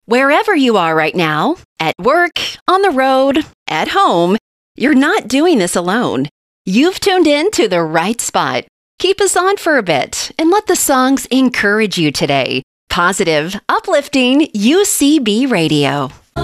Wherever you are right now, at work, on the road, at home, you're not doing this alone. You've tuned in to the right spot. Keep us on for a bit and let the songs encourage you today. Positive, uplifting UCB Radio.